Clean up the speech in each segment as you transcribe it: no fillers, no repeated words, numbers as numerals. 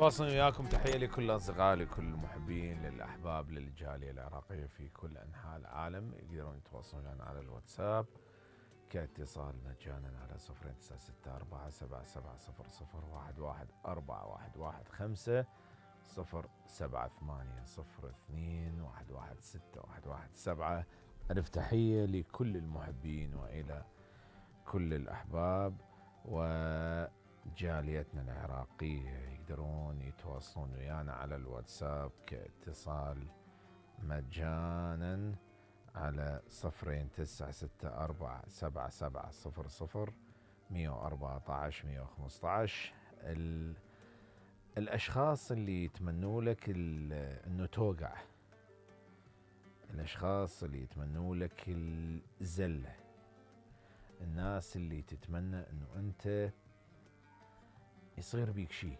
تواصل وياكم. تحية لكل أصدقائي، لكل المحبين، للأحباب، للجالية العراقية في كل أنحاء العالم. يقدرون يتواصلون معنا على الواتساب كاتصال مجانا على 09964770011415 078 ألف تحية لكل المحبين وإلى كل الأحباب وجاليتنا العراقية. يقدرون يتواصلون ويانا على الواتساب كاتصال مجانا على 096477001415. الأشخاص اللي يتمنوا لك أنه توقع، الأشخاص اللي يتمنوا لك الزلة، الناس اللي تتمنى أنه أنت يصير بيك شيء.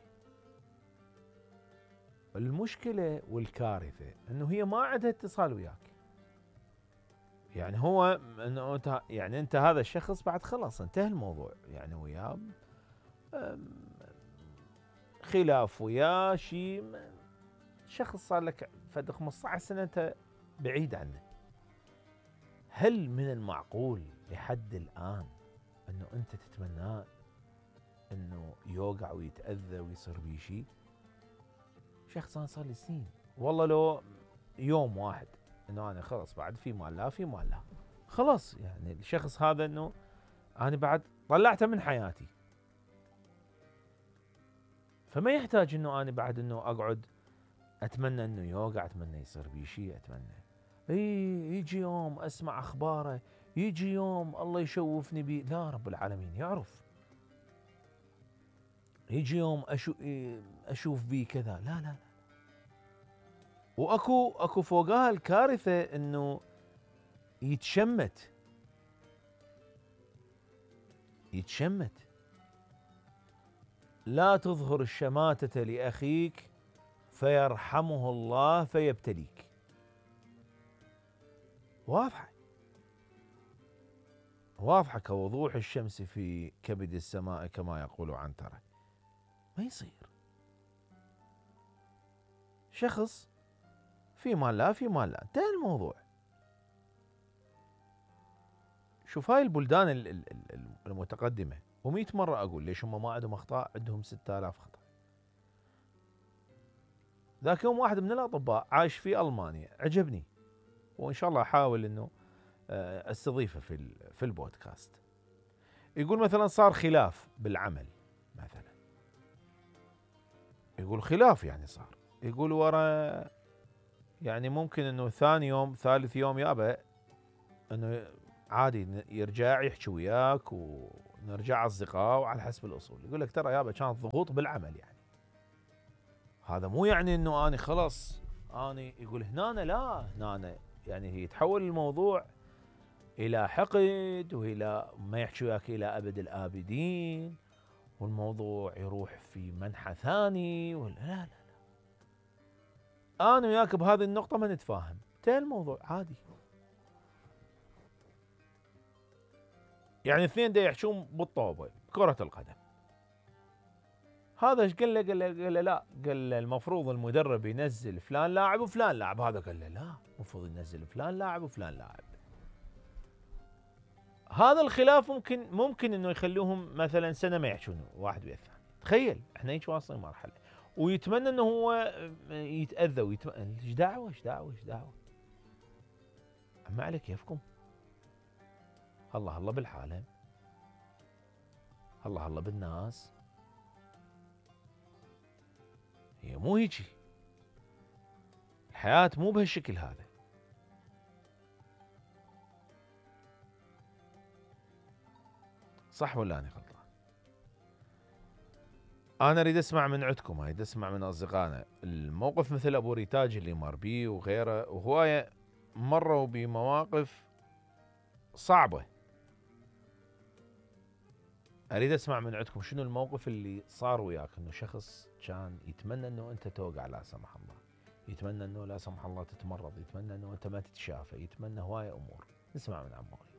المشكلة والكارثة أنه هي ما عندها اتصال وياك. يعني هو أنه أنت هذا الشخص بعد خلاص انتهى الموضوع، يعني وياه خلاف وياه شيء، شخص صار لك فد 15 سنة أنت بعيد عنه. هل من المعقول لحد الآن أنه أنت تتمناه أنه يوقع ويتأذى ويصير بيه شيء؟ شخص أنا صار لي سنين، والله لو يوم واحد أنه أنا خلاص بعد في مال لا في مال لا، خلاص يعني الشخص هذا أنه أنا بعد طلعته من حياتي، فما يحتاج أنه أنا بعد أنه أقعد أتمنى أنه يوقع، أتمنى يصير بيه شيء، أتمنى يجي يوم أسمع أخباره، يجي يوم الله يشوفني بيه. لا، رب العالمين يعرف. يجي يوم أشوف بيه كذا. لا لا لا. وأكو فوقها الكارثة أنه يتشمت. لا تظهر الشماتة لأخيك فيرحمه الله فيبتليك. واضحة كوضوح الشمس في كبد السماء كما يقول عنترة. ما يصير شخص في مال لا في مال لا، انتهى الموضوع. شوف هاي البلدان المتقدمة، و100 مرة أقول ليش هم ما عندهم أخطاء، عندهم 6000 خطأ. ذاك يوم واحد من الأطباء عايش في ألمانيا عجبني، وإن شاء الله أحاول أنه استضيفه في البودكاست. يقول مثلا صار خلاف بالعمل مثلا، يقول خلاف يعني صار، يقول ورا يعني ممكن انه ثاني يوم ثالث يوم يابا انه عادي يرجع يحكي وياك ونرجع اصدقاء وعلى حسب الاصول. يقول لك ترى يابا كانت ضغوط بالعمل، يعني هذا مو يعني انه اني خلاص اني. يقول هنا لا، هنا يعني هي يتحول الموضوع الى حقد والى ما يحكي وياك الى ابد الابدين، والموضوع يروح في منحى ثاني. ولا لا لا، انا وياك بهذه النقطة ما نتفاهم، انتهى الموضوع عادي. يعني اثنين دا يحشون بالطوبة كرة القدم، هذا ايش قال له؟ قال له لا، قال له المفروض المدرب ينزل فلان لاعب وفلان لاعب. هذا قال له لا، المفروض ينزل فلان لاعب وفلان لاعب. هذا الخلاف ممكن انه يخلوهم مثلا سنة ما يحشون واحد ويا الثاني. تخيل احنا هيك واصلين مرحلة، ويتمنى انه هو يتأذى ايش دعوة. اما على كيفكم، الله بالحالة، الله بالناس. هي مو هيجي الحياة، مو بهالشكل هذا. صح ولا أنا غلطان؟ أنا أريد أسمع من عندكم، أريد أسمع من أصدقائنا الموقف مثل أبو ريتاج اللي مر بيه وغيره، وهواية مروا بمواقف صعبة. أريد أسمع من عندكم شنو الموقف اللي صار وياك، إنه شخص كان يتمنى إنه أنت توقع لا سمح الله، يتمنى إنه لا سمح الله تتمرض، يتمنى إنه أنت ما تتشافى، يتمنى هواية أمور. نسمع من عمو.